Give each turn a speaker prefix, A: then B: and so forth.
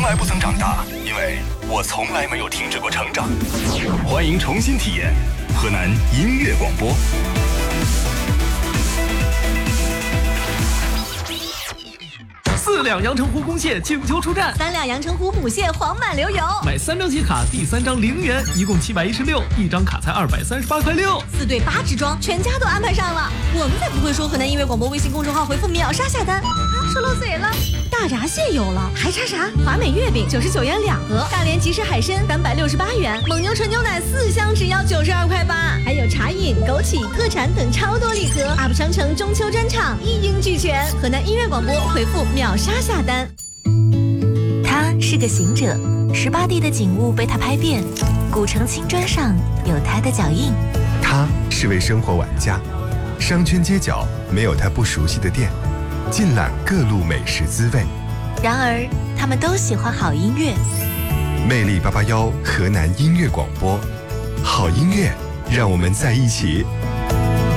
A: 来不曾长大，因为我从来没有停止过成长。欢迎重新体验河南音乐广播。
B: 4两阳澄湖公蟹请求出战
C: ，3两阳澄湖母蟹黄满流油，
B: 买3张集卡，第3张0元，一共716，一张卡才238块6。
C: 4对8支装，全家都安排上了。我们才不会说河南音乐广播微信公众号回复秒杀下单。说漏嘴了，大闸蟹有了，还差啥？华美月饼99元2盒，大连即食海参368元，蒙牛纯牛奶4箱只要92块8，还有茶饮、枸杞、特产等超多礼盒。UP 商城中秋专场一应俱全，河南音乐广播回复秒杀下单。
D: 他是个行者，18地的景物被他拍遍，古城青砖上有他的脚印。
E: 他是位生活玩家，商圈街角没有他不熟悉的店，尽览各路美食滋味。
D: 然而他们都喜欢好音乐。
E: 魅力881河南音乐广播，好音乐让我们在一起。